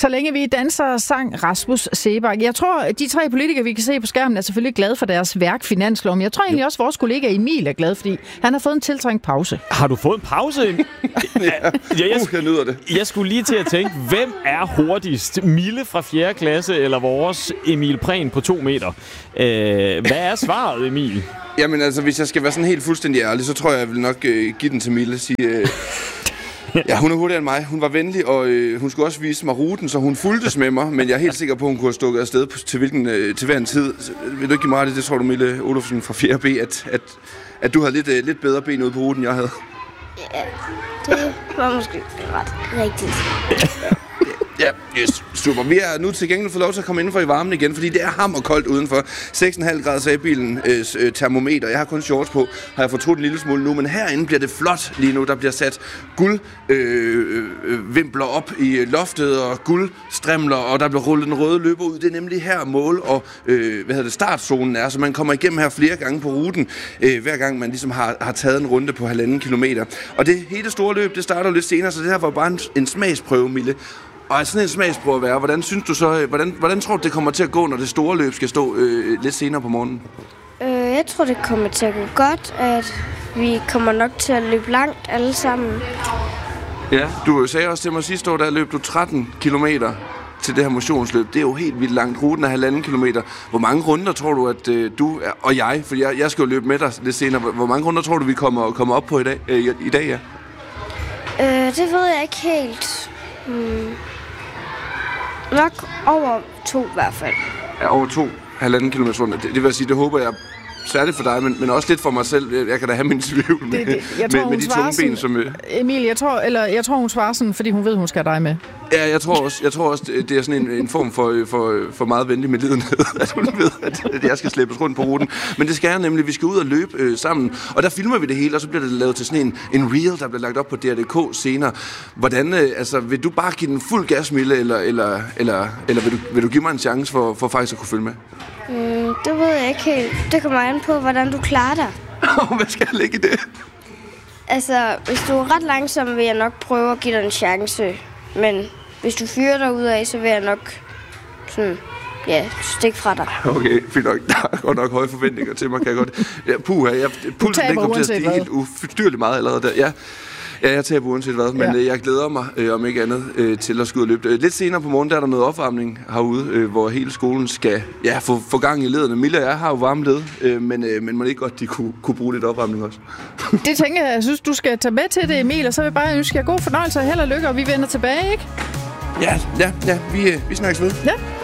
Så længe vi danser, sang Rasmus Seebach. Jeg tror, de 3 politikere, vi kan se på skærmen, er selvfølgelig glade for deres værk Finanslov. Men jeg tror egentlig også, at vores kollega Emil er glad, fordi han har fået en tiltrængt pause. Har du fået en pause? Jeg nyder det. Jeg skulle lige til at tænke, hvem er hurtigst? Mille fra 4. klasse eller vores Emil Prehn på 2 meter? Hvad er svaret, Emil? Jamen altså, hvis jeg skal være sådan helt fuldstændig ærlig, så tror jeg vil nok give den til Mille. Sige, ja, hun er hurtigere end mig. Hun var venlig, og hun skulle også vise mig ruten, så hun fulgtes med mig. Men jeg er helt sikker på, at hun kunne have stukket afsted til hver en tid. Vil du ikke give mig det? Det tror du, Mille Olufsen fra 4B, at du havde lidt bedre ben ude på ruten, end jeg havde? Ja, det var måske ret rigtigt. Ja, yes, super. Vi er nu til gengæld fået lov til at komme indenfor i varmen igen, fordi det er hammerkoldt udenfor. 6,5 grader sagde bilens termometer. Jeg har kun shorts på, har jeg fortrudt en lille smule nu, men herinde bliver det flot lige nu. Der bliver sat guldvimpler op i loftet og guldstrimler, og der bliver rullet den røde løber ud. Det er nemlig her mål og startzonen er, så man kommer igennem her flere gange på ruten, hver gang man ligesom har taget en runde på 1,5 kilometer. Og det hele store løb, det starter lidt senere, så det her var bare en smagsprøve, Mille. Og sådan en smagsprøve at være, hvordan synes du så, hvordan tror du, det kommer til at gå, når det store løb skal stå lidt senere på morgenen? Jeg tror, det kommer til at gå godt, at vi kommer nok til at løbe langt alle sammen. Ja, du sagde også til mig sidste år, der løb du 13 kilometer til det her motionsløb. Det er jo helt vildt langt. Ruten er 1,5 kilometer. Hvor mange runder tror du, at du og jeg, for jeg skal jo løbe med dig lidt senere, hvor mange runder tror du, vi kommer op på i dag? Ja? Det ved jeg ikke helt. Nok over 2 i hvert fald. Ja, over 2,5 kilometer runder. Det vil sige, det håber jeg særligt for dig, men også lidt for mig selv. Jeg kan da have min tvivl med de tunge ben, som... Emil, jeg tror, hun svarer sådan, fordi hun ved, hun skal have dig med. Ja, jeg tror også, det er sådan en form for meget venlig medlidenhed, at hun ved, at jeg skal slæbes rundt på ruten. Men det skal jeg nemlig. Vi skal ud og løbe sammen, og der filmer vi det hele, og så bliver det lavet til sådan en reel, der bliver lagt op på DR.dk senere. Hvordan, vil du bare give den fuld gas, Mille, eller vil du give mig en chance for faktisk at kunne følge med? Det ved jeg ikke helt. Det kommer an på, hvordan du klarer dig. Hvad skal jeg lægge i det? Altså, hvis du er ret langsom, vil jeg nok prøve at give dig en chance. Men hvis du fyrer dig ud af, så vil jeg nok sådan, stikke fra dig. Okay, fint nok. Der er godt nok høje forventninger til mig, kan jeg godt. Ja, pulsen den kommer til at stige helt ustyrligt meget allerede der. Ja, jeg taber uanset hvad, men jeg glæder mig, om ikke andet, til at skulle ud og løbe. Lidt senere på morgen, der er der noget opvarmning herude, hvor hele skolen skal få gang i lederne. Mille og jeg har jo varme led, men må ikke godt, de kunne bruge lidt opvarmning også. Det tænker jeg synes, du skal tage med til det, Emil, og så vil jeg bare ønske jer god fornøjelse og held og lykke, og vi vender tilbage, ikke? Ja, vi snakkes ved. Ja.